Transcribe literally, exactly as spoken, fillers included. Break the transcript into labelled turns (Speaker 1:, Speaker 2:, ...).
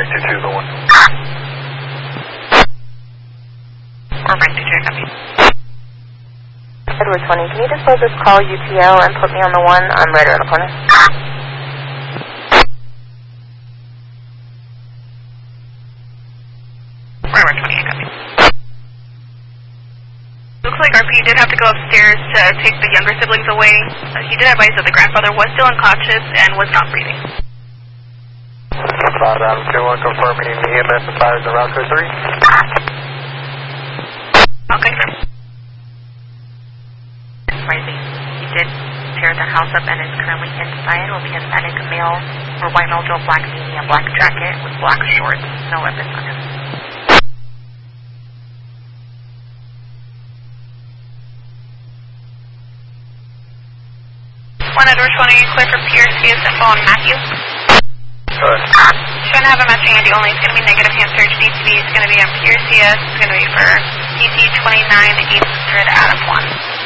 Speaker 1: two two the one.
Speaker 2: Or five two two, copy.
Speaker 3: Edward twenty, can you just load this call U T L and put me on the one? I'm right around the corner.
Speaker 2: Right around twenty-eight, copy. Looks like R P did have to go upstairs to take the younger siblings away. Uh, he did advise that the grandfather was still unconscious and was not breathing.
Speaker 1: Five Adam two one confirming E M S and fires in route code three.
Speaker 2: Okay, sir.
Speaker 3: Rising. He did tear the house up and is currently inside. Will be Hispanic male or white male, Joe black beanie, a black jacket with black shorts. No weapons on him.
Speaker 2: One Edward twenty, clear for Pierce, he is info on Matthew.
Speaker 1: Good.
Speaker 2: Shouldn't have a matching I D only, it's going to be negative hand search. D T B is going to be on Pierce, C S, it's going to be for D C twenty-nine eight hundred Adam one.